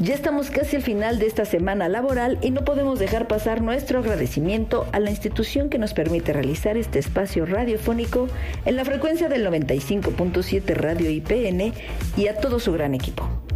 Ya estamos casi al final de esta semana laboral y no podemos dejar pasar nuestro agradecimiento a la institución que nos permite realizar este espacio radiofónico en la frecuencia del 95.7 Radio IPN y a todo su gran equipo.